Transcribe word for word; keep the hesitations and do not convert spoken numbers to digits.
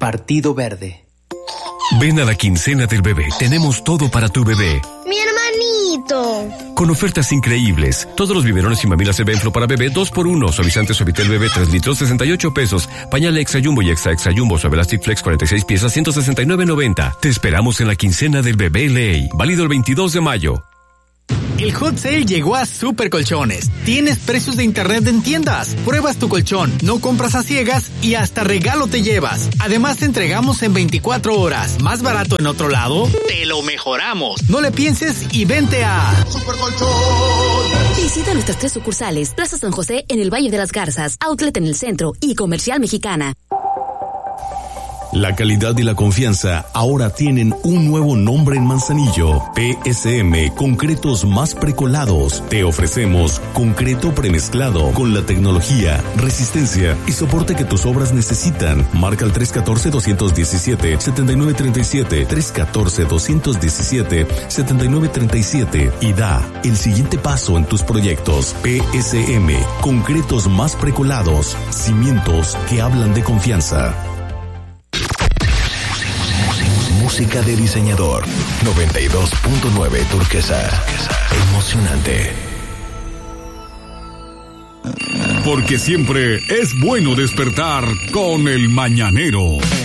Partido Verde. Ven a la quincena del bebé. Tenemos todo para tu bebé. ¡Mi hermanito! Con ofertas increíbles. Todos los biberones y mamilas Evenflo para bebé dos por uno. Suavizante Suavitel bebé tres litros sesenta y ocho pesos. Pañal Extra Jumbo y Extra Extra Jumbo Suavelastic Flex cuarenta y seis piezas ciento sesenta y nueve noventa. Te esperamos en la quincena del bebé Ley. Válido el veintidós de mayo. El Hot Sale llegó a Super Colchones. Tienes precios de internet en tiendas. Pruebas tu colchón, no compras a ciegas y hasta regalo te llevas. Además te entregamos en veinticuatro horas. ¿Más barato en otro lado? Te lo mejoramos. No le pienses y vente a Super Colchón. Visita nuestras tres sucursales. Plaza San José en el Valle de las Garzas, Outlet en el centro y Comercial Mexicana. La calidad y la confianza ahora tienen un nuevo nombre en Manzanillo. P S M Concretos Más Precolados. Te ofrecemos concreto premezclado con la tecnología, resistencia y soporte que tus obras necesitan. Marca el tres uno cuatro, dos uno siete, siete nueve tres siete, tres uno cuatro, dos uno siete, siete nueve tres siete y da el siguiente paso en tus proyectos. P S M Concretos Más Precolados. Cimientos que hablan de confianza. Música de diseñador. noventa y dos punto nueve Turquesa. Emocionante. Porque siempre es bueno despertar con el mañanero.